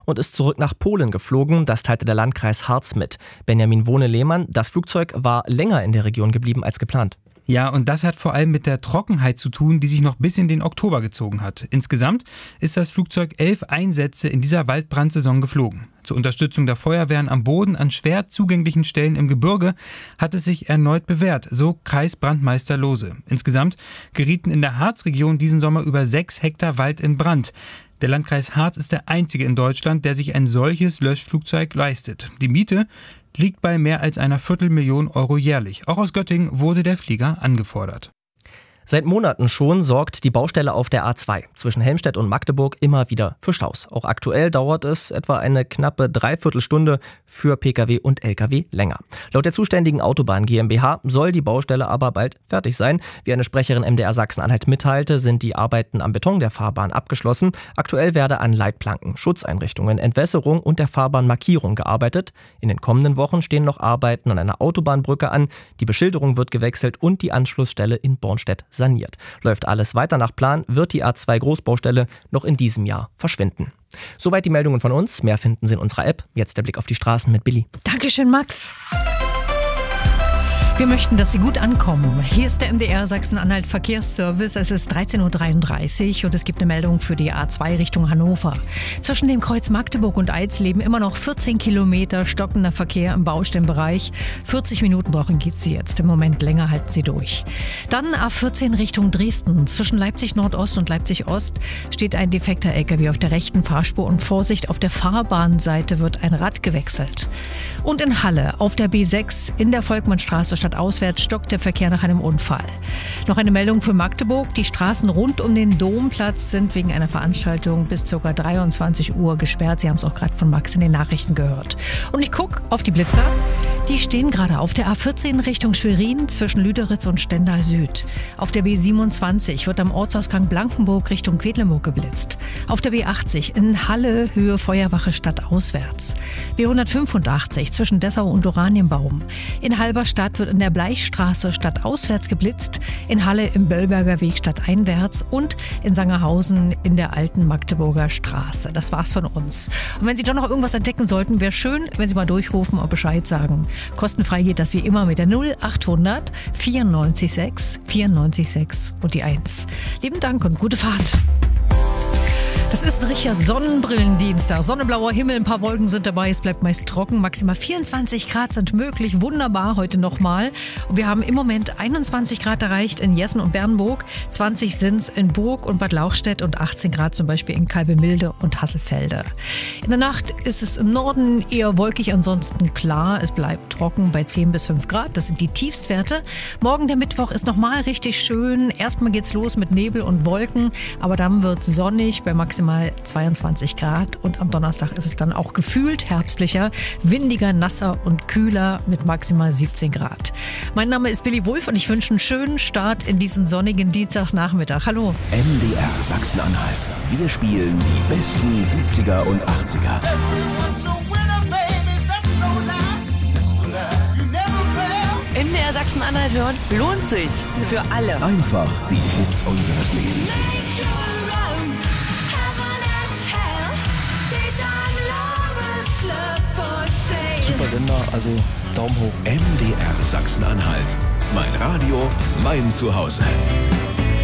und ist zurück nach Polen geflogen. Das teilte der Landkreis Harz mit. Benjamin Wohne-Lehmann, das Flugzeug war länger in der Region geblieben als geplant. Ja, und das hat vor allem mit der Trockenheit zu tun, die sich noch bis in den Oktober gezogen hat. Insgesamt ist das Flugzeug 11 Einsätze in dieser Waldbrandsaison geflogen. Zur Unterstützung der Feuerwehren am Boden an schwer zugänglichen Stellen im Gebirge hat es sich erneut bewährt, so Kreisbrandmeister Lohse. Insgesamt gerieten in der Harzregion diesen Sommer über 6 Hektar Wald in Brand. Der Landkreis Harz ist der einzige in Deutschland, der sich ein solches Löschflugzeug leistet. Die Miete liegt bei mehr als einer Viertelmillion Euro jährlich. Auch aus Göttingen wurde der Flieger angefordert. Seit Monaten schon sorgt die Baustelle auf der A2 zwischen Helmstedt und Magdeburg immer wieder für Staus. Auch aktuell dauert es etwa eine knappe Dreiviertelstunde für Pkw und Lkw länger. Laut der zuständigen Autobahn GmbH soll die Baustelle aber bald fertig sein. Wie eine Sprecherin MDR Sachsen-Anhalt mitteilte, sind die Arbeiten am Beton der Fahrbahn abgeschlossen. Aktuell werde an Leitplanken, Schutzeinrichtungen, Entwässerung und der Fahrbahnmarkierung gearbeitet. In den kommenden Wochen stehen noch Arbeiten an einer Autobahnbrücke an. Die Beschilderung wird gewechselt und die Anschlussstelle in Bornstedt saniert. Läuft alles weiter nach Plan, wird die A2 Großbaustelle noch in diesem Jahr verschwinden. Soweit die Meldungen von uns. Mehr finden Sie in unserer App. Jetzt der Blick auf die Straßen mit Billy. Dankeschön, Max. Wir möchten, dass Sie gut ankommen. Hier ist der MDR Sachsen-Anhalt Verkehrsservice. Es ist 13.33 Uhr und es gibt eine Meldung für die A2 Richtung Hannover. Zwischen dem Kreuz Magdeburg und Eisleben immer noch 14 Kilometer stockender Verkehr im Baustellenbereich. 40 Minuten brauchen Sie jetzt. Im Moment länger halten Sie durch. Dann A14 Richtung Dresden. Zwischen Leipzig Nordost und Leipzig Ost steht ein defekter LKW auf der rechten Fahrspur und Vorsicht, auf der Fahrbahnseite wird ein Rad gewechselt. Und in Halle auf der B6 in der Volkmannstraße auswärts stockt der Verkehr nach einem Unfall. Noch eine Meldung für Magdeburg. Die Straßen rund um den Domplatz sind wegen einer Veranstaltung bis ca. 23 Uhr gesperrt. Sie haben es auch gerade von Max in den Nachrichten gehört. Und ich gucke auf die Blitzer. Die stehen gerade auf der A14 Richtung Schwerin zwischen Lüderitz und Stendal Süd. Auf der B27 wird am Ortsausgang Blankenburg Richtung Quedlinburg geblitzt. Auf der B80 in Halle Höhe Feuerwache stadtauswärts. B185 zwischen Dessau und Oranienbaum. In Halberstadt wird in der Bleichstraße stadtauswärts geblitzt, in Halle im Böllberger Weg stadteinwärts und in Sangerhausen in der alten Magdeburger Straße. Das war's von uns. Und wenn Sie doch noch irgendwas entdecken sollten, wäre schön, wenn Sie mal durchrufen und Bescheid sagen. Kostenfrei geht das wie immer mit der 0800 94 6 94 6 und die 1. Lieben Dank und gute Fahrt. Das ist ein richtiger Sonnenbrillendienstag. Sonneblauer Himmel, ein paar Wolken sind dabei. Es bleibt meist trocken. Maximal 24 Grad sind möglich. Wunderbar heute nochmal. Und wir haben im Moment 21 Grad erreicht in Jessen und Bernburg. 20 sind es in Burg und Bad Lauchstädt und 18 Grad zum Beispiel in Kalbemilde und Hasselfelde. In der Nacht ist es im Norden eher wolkig, ansonsten klar. Es bleibt trocken bei 10 bis 5 Grad. Das sind die Tiefstwerte. Morgen der Mittwoch ist nochmal richtig schön. Erstmal geht's los mit Nebel und Wolken, aber dann wird es sonnig bei maximal 22 Grad und am Donnerstag ist es dann auch gefühlt herbstlicher, windiger, nasser und kühler mit maximal 17 Grad. Mein Name ist Billy Wulff und ich wünsche einen schönen Start in diesen sonnigen Dienstagnachmittag. Hallo. MDR Sachsen-Anhalt. Wir spielen die besten 70er und 80er. MDR Sachsen-Anhalt hören lohnt sich. Für alle. Einfach die Hits unseres Lebens. Super Sender, also Daumen hoch. MDR Sachsen-Anhalt. Mein Radio, mein Zuhause.